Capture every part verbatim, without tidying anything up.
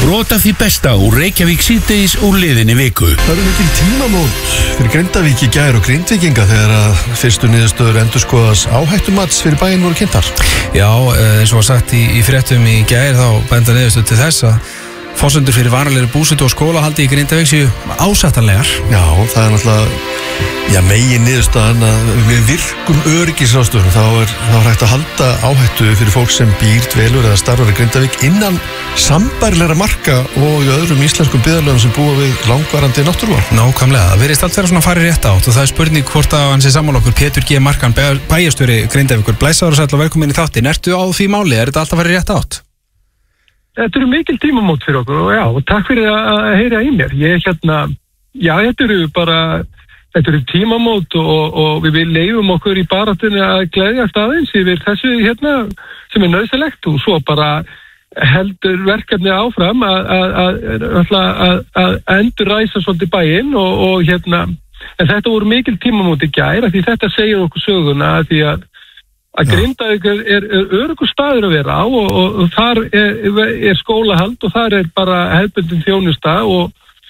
Brot af því besta úr Reykjavík síðdegis úr liðinni viku. Það eru mikil tímamót fyrir Grindavík í gær og Grindvíkinga þegar að fyrstu niðurstöður endurskoðas áhættumats fyrir bæinn voru kynntar. Já, eins og var sagt í, í fréttum í gær þá benda niðurstöð til þess að forsendur fyrir varanlegri búsetu og skólahaldi í Grindavík séu ásættanlegar. Já, það er náttúrulega Já, megin niðurstaðan að við virkum öryggisráðstöfunum þá er, þá er hægt að halda áhættu fyrir fólk sem býr, dvelur eða starfar í Grindavík innan sambærilegra marka og í öðrum íslenskum byggðarlögum sem búa við langvarandi náttúruvá. Nákvæmlega, það virðist allt vera svona farið rétt átt og það er spurning hvort að hann sé sammála okkur. Pétur G. Markan, bæjarstjóri Grindavíkur, blæsaður og sæll og velkomin í þáttinn. Ertu á því máli? Er þetta alltaf farið rétt átt? Þetta eru mikil tímamót fyrir okkur og já, og takk fyrir að heyra í mér. Ég hérna, já, þetta eru bara Þetta eru tímamót og, og við leifum okkur í baráttunni að gleðjast aðeins yfir þessu hérna sem er nauðsynlegt og svo bara heldur verkefni áfram að, að, að, að, að endur ræsa svolítið bæinn og, og hérna, en þetta voru mikil tímamót í gær því þetta segir okkur söguna því að, að Grindavík er, er, er öruggur staður að vera á og, og, og þar er, er skólahald og þar er bara hefðbundin þjónusta og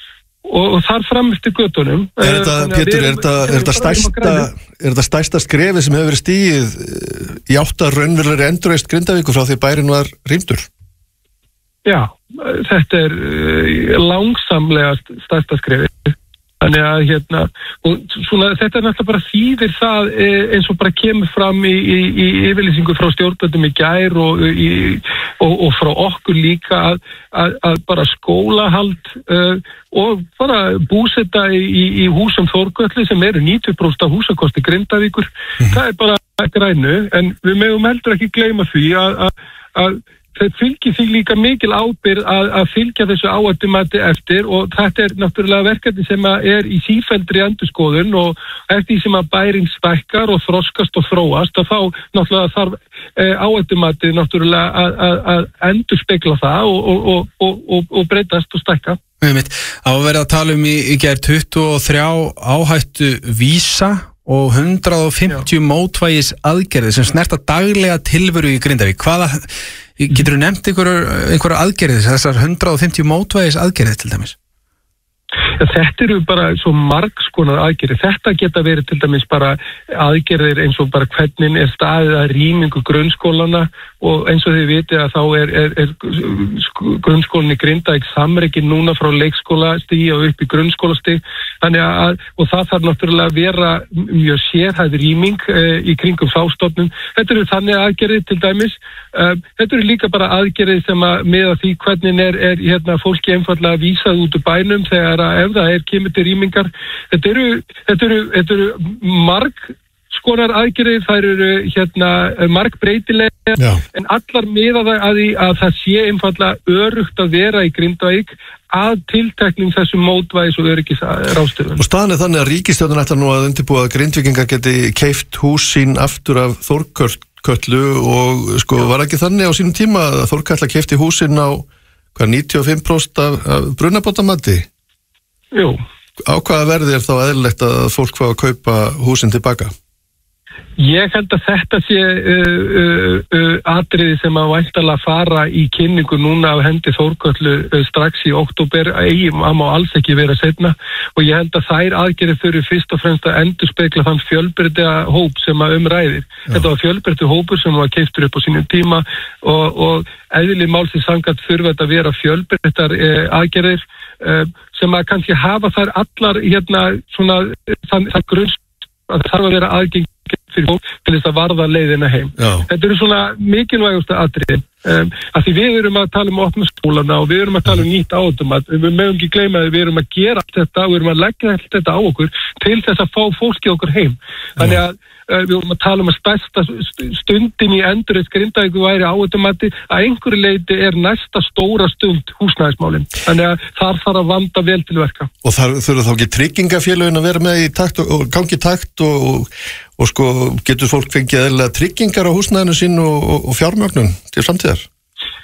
og þar fram eftir göttunum. Er þetta, Pétur, er þetta, er þetta stærsta er þetta stærsta skrefi sem hefur verið stigið í átt að raunverulegri endurreist Grindavíkur frá því bærinn var rýmdur? Já, þetta er langsamlega stærsta skrefi. Þannig að hérna, og svona þetta er náttúrulega bara þýðir það eins og bara kemur fram í, í, í yfirlýsingu frá stjórnvöldum í gær og, í, og, og frá okkur líka að, að, að bara skólahald uh, og bara búseta í, í húsum Þórgöllu sem eru níutíu prósent af húsakosti Grindavíkur. Mm-hmm. Það er bara grænu, en við megum heldur ekki gleyma því að, að, að það fylgir því líka mikil ábyrgð að, að fylgja þessu áhættumati eftir og þetta er náttúrulega verkefni sem er í sífelldri endurskoðun og eftir því sem að bærinn stækkar og þroskast og þróast og þá náttúrulega þarf e, áhættumati náttúrulega að, að, að endurspegla það og, og, og, og, og, og breytast og stækka. Á að vera að tala um í, í gær tuttugu og þrjá áhættu vísa og hundrað og fimmtíu mótvægis aðgerðir sem snerta daglega tilveru í Grindavík. Hvaða, getur þú nefnt einhverjar einhverjar aðgerðir, þessar hundrað og fimmtíu mótvægis aðgerðir til dæmis? Ja, þetta eru bara svo margs konar aðgerðir. Þetta geta verið til dæmis bara aðgerðir eins og bara hvernig er staðið að rýmingu grunnskólana og eins og þið vitið að þá er, er, er grunnskólinni Grindavík samrekinn núna frá leikskólastigi og upp í grunnskólastigi. Þannig að, og það þarf náttúrulega að vera mjög sérhæð rýming e, í kringum sástofnum. Þetta eru þannig aðgerðir til dæmis. E, þetta eru líka bara aðgerðir sem að miða því hvernig er, er hérna, fólki einfallega vísað út úr bænum þegar að ef það er kemur til rýmingar. Þetta eru, þetta eru, þetta eru marg skonar aðgerðir, þær eru hérna marg breytilega Já. En allar miða það að því að það sé einfallega örugt að vera í Grindavík að tiltekning þessum mótvægis og öryggisráðstöfunum. Og staðan er þannig að ríkisstjórnin ætlar nú að undirbúa að Grindvíkingar geti keypt hús sín aftur af Þórköllu og sko var ekki þannig á sínum tíma að Þórkalla keypti húsin á hvað níutíu og fimm prósent af, af brunabótamati? Jú. Á hvaða verði er þá eðlilegt að fólk fá að kaupa húsin tilbaka? Ég held að þetta sé uh, uh, uh, atriði sem að væntanlega fara í kynningu núna af hendi Þórköllu uh, strax í október, eigin að má alls ekki vera seinna og ég held að þær aðgerðir þurfi fyrst og fremst að endurspegla þann fjölbreytilega hóp sem að umræðir. Já. Þetta var fjölbreyttur hópur sem var keyptur upp á sínum tíma og, og eðli málsins samkvæmt þurfi þetta að vera fjölbreyttar uh, aðgerðir uh, sem að kannski hafa þær allar hérna svona þann, þann grunns að það þarf að vera aðgeng fyrir fólk til þess að varða leiðina heim. Já. Þetta eru svona mikilvægustu atriði um, að því við erum að tala um opna skólana og við erum að tala um nýtt átumat við mögum ekki gleyma að við erum að gera allt þetta og við erum að leggja allt þetta á okkur til þess að fá fólki okkur heim. Þannig að uh, við erum að tala um að stærsta stundin í endurreist Grindavíkur væri átumati að einhverju leiti er næsta stóra stund húsnæðismálin. Þannig að þar þarf að vanda vel til verka. Og þar þurfa þá ekki tryggingafélögin að vera með í takt og, og gangi takt og, og og sko getur fólk fengið eðlilega tryggingar á húsnæðinu sín og, og, og fjármögnun til framtíðar?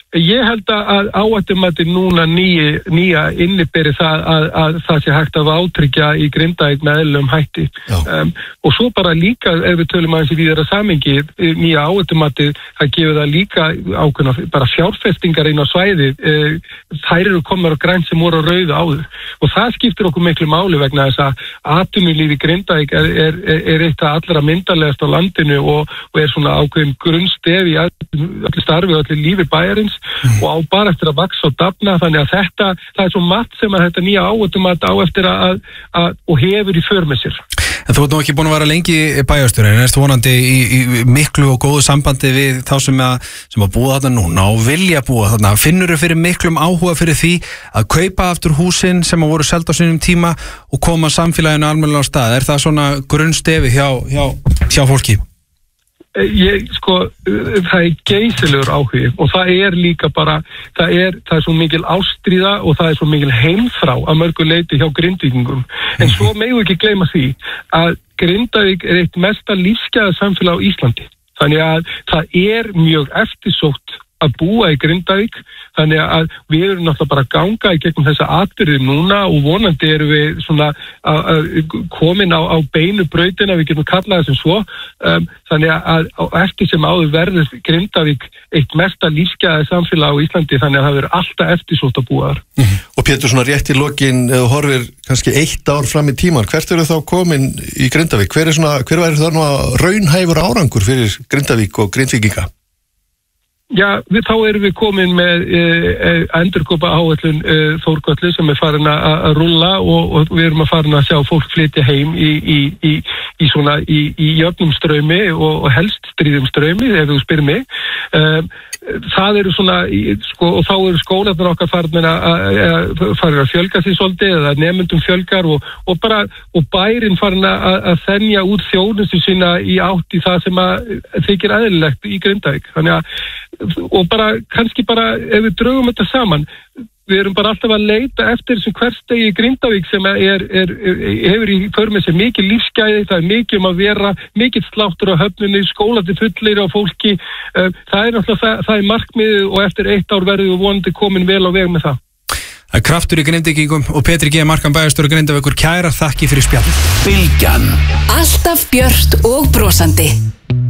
Ég held að áhættumati núna nýja, nýja inniberi það að, að það sé hægt að átryggja í Grindavík með eðlilegum hætti. Um, og svo bara líka, ef við tölum aðeins í víðara samhengi, nýja áhættumati, það gefur það líka ákveðna bara fjárfestingar inn á svæði, uh, þær eru komnar á græn sem voru á rauðu áður. Og það skiptir okkur miklu máli vegna þess að atvinnulíf í Grindavík er, er, er eitt af allra myndarlegast á landinu og, og er svona ákveðin grunnstef í allir starfi og allir lífi bæjarins. Mm. og á bara eftir að vaksa og dafna, þannig að þetta, það er svo margt sem að þetta nýja áhættumat á eftir að, að og hefur í för með sér. En þú ert nú ekki búin að vera lengi bæjarstjóri, en erst vonandi í, í miklu og góðu sambandi við þá sem að, sem að búa þarna núna og vilja búa þarna. Finnur þau fyrir miklum áhuga fyrir því að kaupa aftur húsin sem að voru seld á sínum tíma og koma samfélaginu almennilega á stað? Er það svona grunnstefi hjá, hjá, hjá fólki? Ég, sko, það er geysilegur áhugi og það er líka bara, það er, það er svo mikil ástríða og það er svo mikil heimþrá að mörgu leyti hjá Grindvíkingum. En svo megum við ekki gleyma því að Grindavík er eitt mesta lífsgæða samfélag á Íslandi. Þannig að það er mjög eftirsótt að búa í Grindavík, þannig að við erum náttúrulega bara að ganga í gegnum þessa atburði núna og vonandi erum við svona að, að komin á, á beinu brautina, við getum kallað þessum svo, um, þannig að, að eftir sem áður verður Grindavík eitt mesta lífsgæða samfélag á Íslandi, þannig að það verður alltaf eftirsótt að búa þar. Mm-hmm. Og Pétur, svona rétt í lokin, horfir kannski eitt ár fram í tíman, hvert eru þá komin í Grindavík? Hver er svona, hver væri það nú að raunhæfur árangur fyrir Grindavík og Grindvíkinga? Já, við, þá erum við komin með uh, endurkaupa áætlun uh, Þórkötlu sem er farin að rulla og, og við erum að farin að sjá fólk flytja heim í, í, í, í svona í, í jöfnum strömi og, og helst stríðum strömi, ef þú spyrir mig. Um, það eru svona, sko, og þá eru skólarnir okkar farin að, farin að fjölga sig svolítið eða nemyndum fjölgar og, og bara, og bærin farin að, að þenja út þjónustu sína í átt í það sem að þykir eðlilegt í Grindavík. Þannig að og bara, kannski bara, ef við draugum þetta saman, við erum bara alltaf að leita eftir þessum hverstegi í Grindavík sem er, er, er, hefur í för með sér mikið lífsgæði, það er mikið um að vera, mikið sláttur á höfnunni, skólandi fullir á fólki, það er náttúrulega, það, það er markmiðið og eftir eitt ár verður við vonandi komin vel á veg með það. Það er kraftur í Grindvíkingum og Pétur G. Markan bæjarstjóri Grindavíkur, kærar þakki fyrir spjall. Bylgjan. Alltaf björt og brosandi.